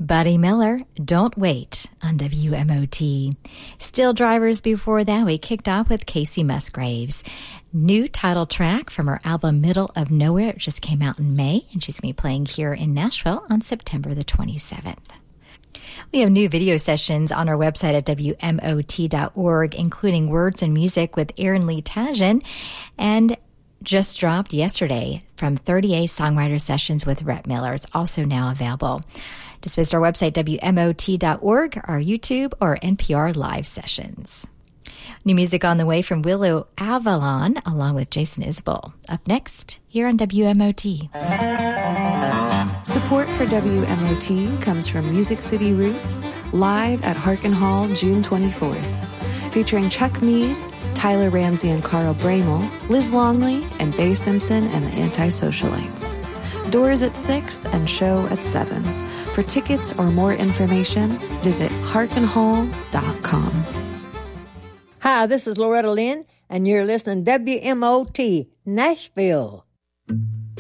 Buddy Miller, Don't Wait on WMOT. Still Drivers before that, we kicked off with Casey Musgraves. New title track from her album Middle of Nowhere. It just came out in May, and she's going to be playing here in Nashville on September the 27th. We have new video sessions on our website at WMOT.org, including Words and Music with Aaron Lee Tajan, and just dropped yesterday from 38 songwriter sessions with Rhett Miller. It's also now available. Just visit our website, WMOT.org, our YouTube, or NPR live sessions. New music on the way from Willow Avalon, along with Jason Isbell. Up next, here on WMOT. Support for WMOT comes from Music City Roots, live at Harkin Hall, June 24th. Featuring Chuck Mead, Tyler Ramsey and Carl Bramel, Liz Longley, and Bay Simpson and the Anti-Socialites. Doors at 6 and show at 7. For tickets or more information, visit harkinhall.com. Hi, this is Loretta Lynn, and you're listening to WMOT, Nashville.